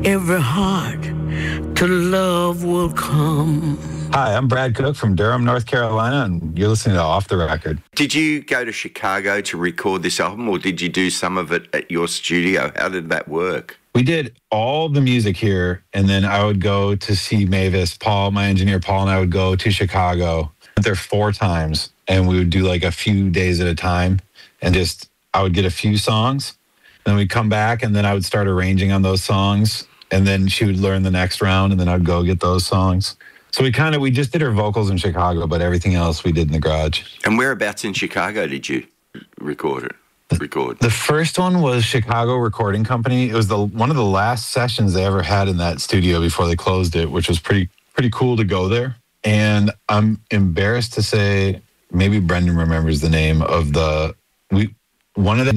every heart to love will come. Hi, I'm Brad Cook from Durham, North Carolina, and you're listening to Off the Record. Did you go to Chicago to record this album, or did you do some of it at your studio? How did that work? We did all the music here, and then I would go to see Mavis. Paul, my engineer Paul, and I would go to Chicago. Went there 4 times, and we would do like a few days at a time, and just I would get a few songs, then we'd come back, and then I would start arranging on those songs, and then she would learn the next round, and then I'd go get those songs. So we just did her vocals in Chicago, but everything else we did in the garage. And whereabouts in Chicago did you record it? The first one was Chicago Recording Company. It was one of the last sessions they ever had in that studio before they closed it, which was pretty cool to go there. And I'm embarrassed to say, maybe Brendan remembers the name of one of the